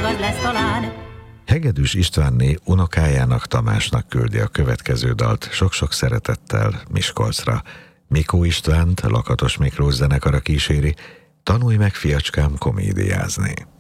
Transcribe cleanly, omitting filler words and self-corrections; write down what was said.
az lesz talán. Hegedűs Istvánné unokájának, Tamásnak küldi a következő dalt sok-sok szeretettel Miskolcra. Mikó Istvánt Lakatos Miklós zenekara kíséri, tanulj meg, fiacskám, komédiázni.